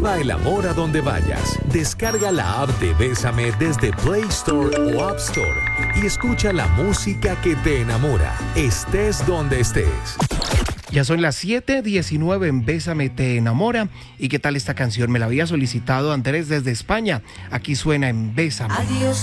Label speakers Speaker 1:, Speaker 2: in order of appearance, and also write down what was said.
Speaker 1: Lleva el amor a donde vayas. Descarga la app de Bésame desde Play Store o App Store y escucha la música que te enamora, estés donde estés.
Speaker 2: Ya son las 7:19 en Bésame te enamora. ¿Y qué tal esta canción? Me la había solicitado Andrés desde España. Aquí suena en Bésame.
Speaker 3: Adiós